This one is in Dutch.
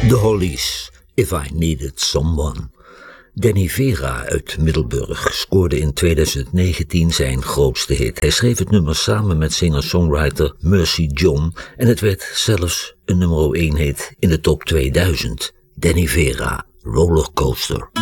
The Hollies, If I Needed Someone. Danny Vera uit Middelburg scoorde in 2019 zijn grootste hit. Hij schreef het nummer samen met singer-songwriter Mercy John en het werd zelfs een nummer 1 hit in de top 2000. Danny Vera, Rollercoaster.